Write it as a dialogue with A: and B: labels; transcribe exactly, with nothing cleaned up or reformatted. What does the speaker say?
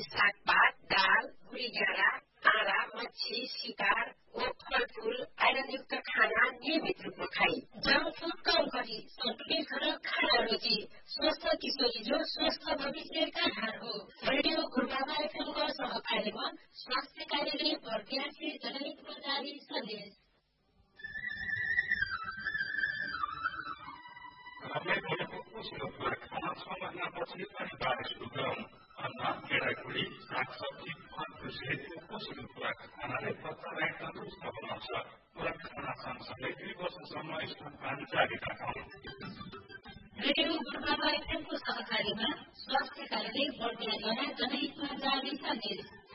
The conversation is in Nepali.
A: सागपात, दाल, भुँडी गेडा, आँडा, मच्छी, शिकार, ओ फलफूल, आइरनयुक्त खाना नियमित रूपमा खाई। जंक फूड कम गरी सन्तुलित र खाना रुचि स्वस्थ किशोरी जो स्वस्थ भविष्यका आधार हो। रेडियो गुरुबाबा एफएमको सहकार्यमा स्वास्थ्य कार्यालय बर्दियासी जनहितमा जारी सन्देश।
B: खाना छ महिनापछि अनिवार्य सुरु गरौँ। अन्न, गेडागुडी, सागसब्जी, फलफूल सहितको पोषक खुराक खानाले बच्चालाई तन्दुरुस्त बनाउँछ। खुराक खाना सँगसँगै दुई वर्षसम्म स्तनपान जारी राखौँ।
A: रेडियो गुरुबाबा एफएमको सहकार्यमा स्वास्थ्य कार्यालय बर्दियाद्वारा जनहितमा जारी सन्देश।